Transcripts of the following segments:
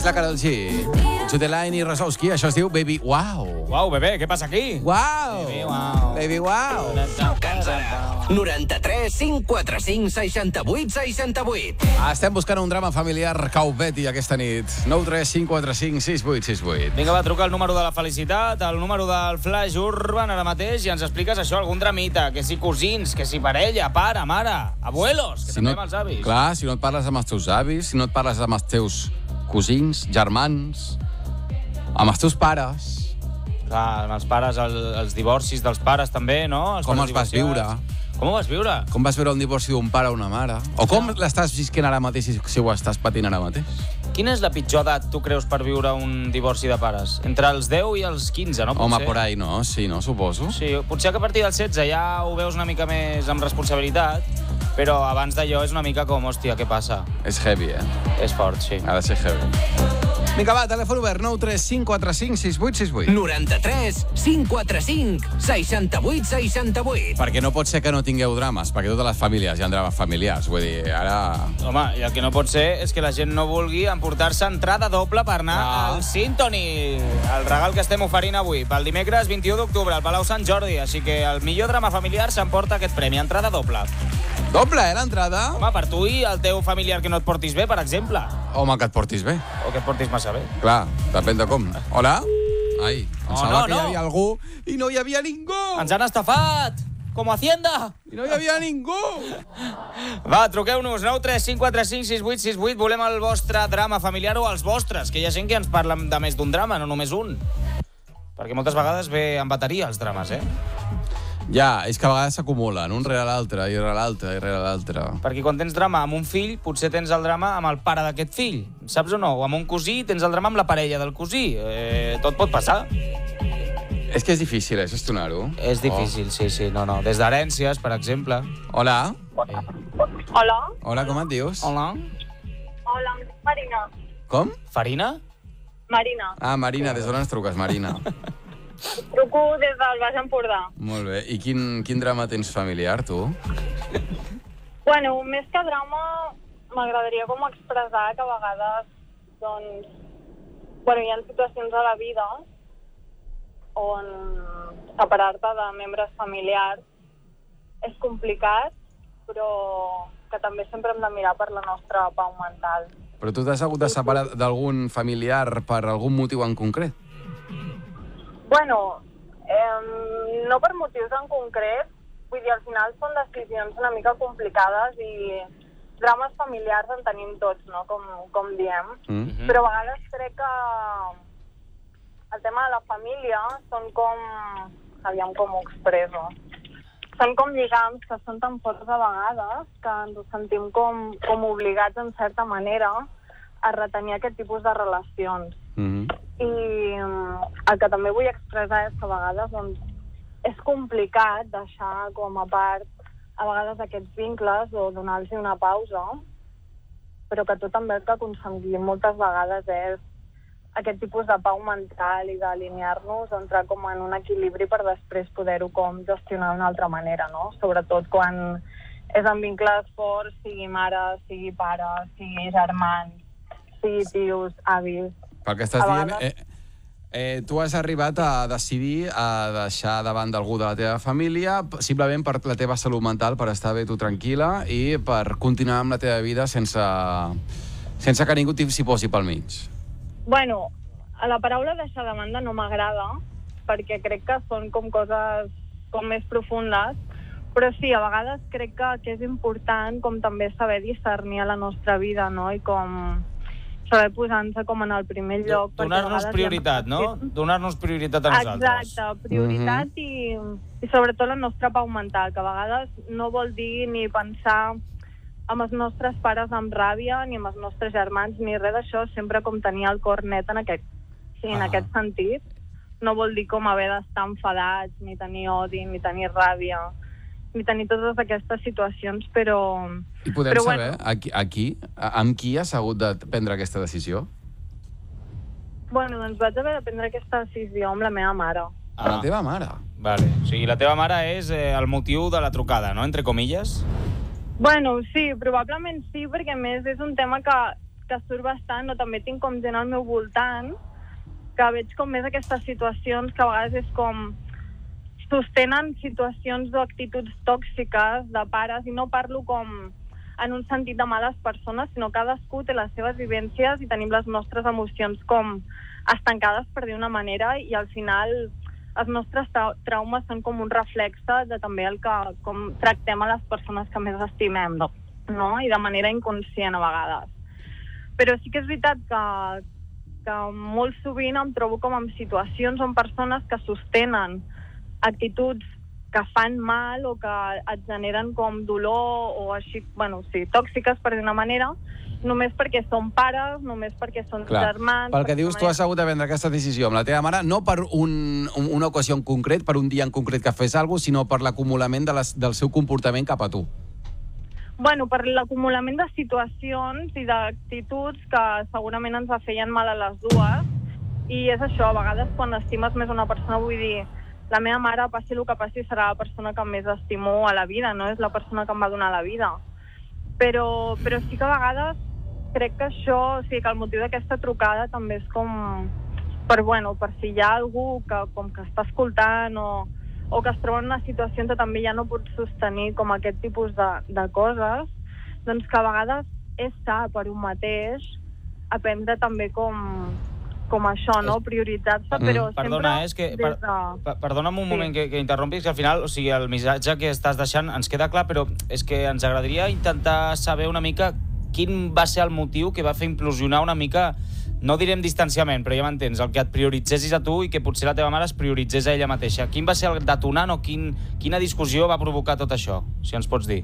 És la Karol G. Judeline i Rosowski, això es diu Baby Wow. Uau, bebè, què passa aquí? Wow. Baby Wow. Baby Wow. 93 545 68 68. Estem buscant un drama familiar caubeti aquesta nit. 9 3 5 4 5 6 8 6 8. Vinga, va, truca el número de la felicitat, el número del Flash Urban ara mateix i ens expliques això, algun dramita, que si cosins, que si parella, pare, mare, abuelos, que Si també no, amb els avis. clar, si no et parles amb els teus avis, si no et parles amb els teus cosins, germans, amb els teus pares, Clar, amb els pares, els divorcis dels pares també, no? com els vas viure, Com ho vas viure? com vas veure el divorci d'un pare o una mare, o com l'estàs visquent ara mateix si ho estàs patint ara mateix. Quina és la pitjor edat, tu creus, per viure un divorci de pares? Entre els 10 i els 15, no? Home, Potser? por ahí no, sí, no, suposo. Sí, potser que a partir dels 16 ja ho veus una mica més amb responsabilitat, però abans d'allò és una mica com, hòstia, què passa? És heavy, És fort, sí. Ha de ser heavy. Vinga, va, telèfon obert, 9 3 5 4 5 6 8 6 8. 93 545 68 68. Perquè no pot ser que no tingueu drames, perquè totes les famílies hi ha drames familiars. Vull dir, ara... Home, i el que no pot ser és que la gent no vulgui emportar-se entrada doble per anar al Symphony, el regal que estem oferint avui, pel dimecres 21 d'octubre, al Palau Sant Jordi. Així que el millor drama familiar s'emporta aquest premi, entrada doble. Doble, l'entrada? Home, per tu i el teu familiar que no et portis bé, per exemple. Home, que et portis bé. O que et portis massa bé. Clar, depèn de com. Hola? Ai, em Oh, semblava no, que hi no. havia algú i no hi havia ningú! Ens han estafat! Com a Hacienda! I no hi havia ningú! Va, truqueu-nos, 9 3 5 4 5 6 8 6 8. Volem el vostre drama familiar o els vostres, que hi ha gent que ens parla de més d'un drama, no només un. Perquè moltes vegades ve en bateria els drames, Ja, és que a vegades s'acumulen, un rere l'altre, i rere l'altre, i rere l'altre. Perquè quan tens drama amb un fill, potser tens el drama amb el pare d'aquest fill, saps o no? O amb un cosí, tens el drama amb la parella del cosí. Tot pot passar. És que és difícil, gestionar-ho. És difícil, sí, no. Des d'herències, per exemple. Hola? Hola. Hola, com et dius? Hola. Hola, em dic Marina. Com? Farina? Marina. Ah, Marina, des d'on ens truques, Marina? Truco des del Baix Empordà. Molt bé. I quin drama tens familiar, tu? Bueno, més que drama, m'agradaria com expressar que a vegades, doncs, hi ha situacions a la vida on separar-te de membres familiars és complicat, però que també sempre hem de mirar per la nostra pau mental. Però tu t'has hagut de separar d'algun familiar per algun motiu en concret? Bueno, no per motius en concret, vull dir, al final són decisions una mica complicades i drames familiars en tenim tots, no?, com diem. Però a vegades crec que el tema de la família són com... aviam com ho expreso. Són com lligams que són tan forts a vegades que ens sentim com obligats, en certa manera, a retenir aquest tipus de relacions. I el que també vull expressar és que a vegades doncs, és complicat deixar com a part a vegades aquests vincles o donar-los una pausa, però que tu també el que aconseguim moltes vegades és aquest tipus de pau mental i d'alinear-nos, entrar com en un equilibri per després poder-ho com gestionar d'una altra manera, no? Sobretot quan és en vincles forts, sigui mare, sigui pare, sigui germans, sigui tios, avis. Pel que estàs dient, tu has arribat a decidir a deixar davant d'algú de la teva família simplement per la teva salut mental, per estar bé tu tranquil·la i per continuar amb la teva vida sense que ningú s'hi posi pel mig. Bueno, a la paraula deixar de banda no m'agrada, perquè crec que són com coses com més profundes, però sí, a vegades crec que és important com també saber discernir a la nostra vida, no?, i com saber posar-nos com en el primer lloc. Donar-nos prioritat, no? Donar-nos prioritat a nosaltres. Exacte, prioritat i sobretot la nostra pau mental, que a vegades no vol dir ni pensar amb els nostres pares amb ràbia, ni amb els nostres germans, ni res d'això, sempre com tenir el cor net en aquest sentit. No vol dir com haver d'estar enfadats, ni tenir odi, ni tenir ràbia, ni tenir totes aquestes situacions, però... I podem saber amb qui has hagut de prendre aquesta decisió? Bueno, doncs vaig haver de prendre aquesta decisió amb la meva mare. La teva mare? Vale. O sigui, la teva mare és el motiu de la trucada, no?, entre comilles? Bueno, sí, probablement sí, perquè a més és un tema que surt bastant, o també tinc com gent al meu voltant que veig com més aquestes situacions que a vegades és com sostenen situacions o actituds tòxiques de pares, i no parlo com en un sentit de males persones, sinó cadascú té les seves vivències i tenim les nostres emocions com estancades, per dir una manera, i al final els nostres traumes són com un reflexe de també el que com tractem a les persones que més estimem, no? I de manera inconscient a vegades. Però sí que és veritat que molt sovint em trobo com en situacions on persones que sostenen actituds que fan mal o que et generen com dolor o així, tòxiques, per dir una manera, només perquè són pares, només perquè són germans... Pel que dius, tu has hagut de prendre aquesta decisió amb la teva mare, no per una ocasió en concret, per un dia en concret que fes alguna cosa, sinó per l'acumulament del seu comportament cap a tu. Per l'acumulament de situacions i d'actituds que segurament ens feien mal a les dues, i és això, a vegades quan estimes més una persona, vull dir, la meva mare, passi el que passi, serà la persona que més estimo a la vida, no? És la persona que em va donar la vida. Però sí que a vegades crec que això, que el motiu d'aquesta trucada també és com per si hi ha algú que com que està escoltant o que es troba en una situació que també ja no pot sostenir com aquest tipus de coses, doncs que a vegades és sa per un mateix aprendre també com això, no? Prioritzar-se, però perdona, sempre... és que... Perdona'm un moment que interrompis, que al final, o sigui, el missatge que estàs deixant ens queda clar, però és que ens agradaria intentar saber una mica quin va ser el motiu que va fer implosionar una mica, no direm distanciament, però ja m'entens, el que et prioritzessis a tu i que potser la teva mare es prioritzés a ella mateixa. Quin va ser el detonant o quina discussió va provocar tot això, si ens pots dir?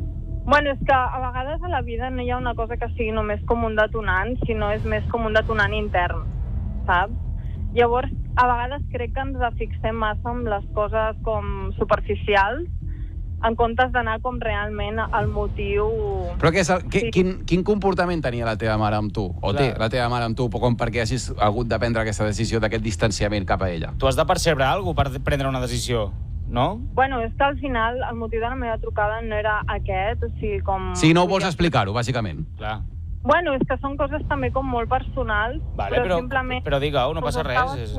És que a vegades a la vida no hi ha una cosa que sigui només com un detonant, sinó és més com un detonant intern, saps? Llavors, a vegades crec que ens fixem massa en les coses com superficials, en comptes d'anar com realment al motiu... Però quin comportament tenia la teva mare amb tu? O té la teva mare amb tu, com perquè hagis hagut de prendre aquesta decisió d'aquest distanciament cap a ella? Tu has de percebre alguna cosa per prendre una decisió, no? És que al final el motiu de la meva trucada no era aquest, o sigui, com... Sí, no ho vols explicar-ho, bàsicament. Clar. És que són coses també com molt personals, però simplement... Però digue-ho, no passa res.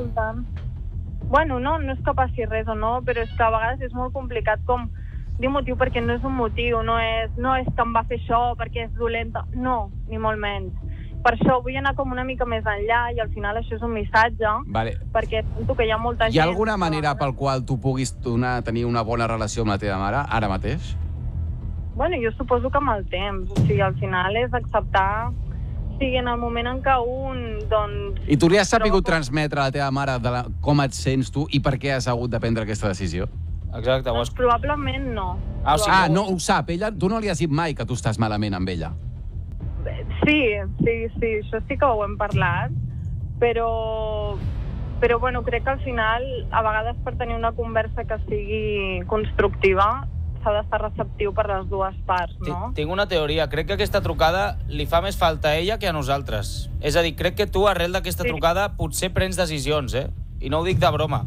No és que passi res o no, però és que a vegades és molt complicat com dir motiu, perquè no és un motiu, no és que em va fer això perquè és dolenta, no, ni molt menys. Per això vull anar com una mica més enllà i al final això és un missatge, perquè sento que hi ha molta gent... Hi ha alguna manera pel qual tu puguis tenir una bona relació amb la teva mare, ara mateix? Jo suposo que amb el temps, o sigui, al final és acceptar, o sigui, en el moment en què un, doncs... I tu li has sabut transmetre a la teva mare com et sents tu i per què has hagut de prendre aquesta decisió? Exacte. Doncs probablement no. No ho sap, ella? Tu no li has dit mai que tu estàs malament amb ella? Sí, això sí que ho hem parlat, però crec que al final, a vegades per tenir una conversa que sigui constructiva, s'ha d'estar receptiu per les dues parts, no? Tinc una teoria. Crec que aquesta trucada li fa més falta a ella que a nosaltres. És a dir, crec que tu, arrel d'aquesta trucada, potser prens decisions, I no ho dic de broma.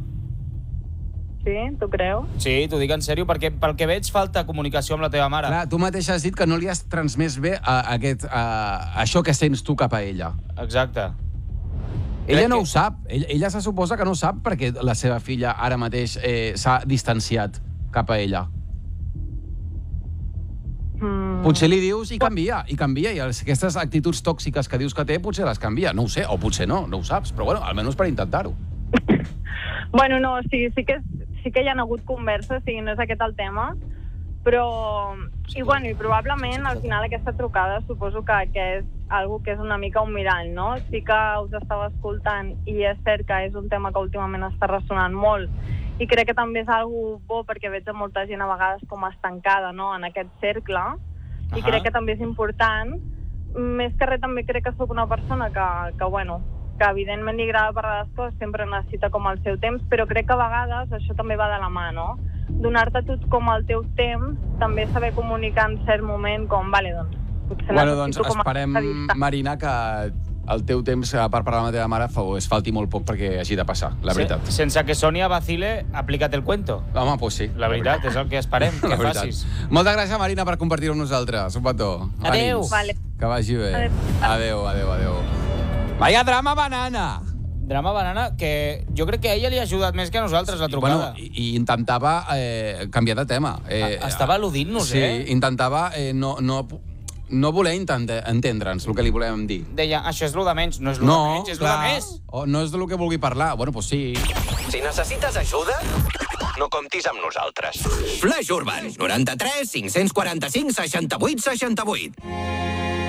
Sí? Tu creus? Sí, t'ho dic en sèrio, perquè pel que veig falta comunicació amb la teva mare. Clar, tu mateix has dit que no li has transmès bé això que sents tu cap a ella. Exacte. Ella no ho sap. Ella se suposa que no sap perquè la seva filla ara mateix s'ha distanciat cap a ella. Potser li dius i canvia, i aquestes actituds tòxiques que dius que té, potser les canvia. No ho sé, o potser no ho saps, però almenys per intentar-ho. No, sí que hi ha hagut converses, no és aquest el tema, però... I probablement al final aquesta trucada suposo que és algo que és una mica un mirall, no? Sí que us estava escoltant i és cert que és un tema que últimament està ressonant molt i crec que també és algo bo perquè veig a molta gent a vegades com estancada, no?, en aquest cercle i crec que també és important. Més que res també crec que sóc una persona que evidentment li agrada parlar de les coses, sempre necessita com el seu temps, però crec que a vegades això també va de la mà, no? Donar-te tu com el teu temps, també saber comunicar en cert moment com, doncs, potser necessito com esperem, Marina, que el teu temps per parlar amb la teva mare es falti molt poc perquè hagi de passar, la veritat. Sense que Sònia vacile, aplica't el cuento. Home, pues sí. La veritat, és el que esperem, que facis. Moltes gràcies, Marina, per compartir-ho amb nosaltres. Un petó. Adéu. Vale. Que vagi bé. Adéu. Vaya drama banana! Drama banana, que jo crec que a ella li ha ajudat més que a nosaltres, la trucada. Bueno, i intentava canviar de tema. Estava al·ludint-nos, sí, intentava no voler entendre'ns el que li volem dir. Deia, això és lo de menys. No és lo de menys, és lo de més. No és del que vulgui parlar. Bueno, doncs sí. Si necessites ajuda, no comptis amb nosaltres. Flash Urban, 93 545 68 68.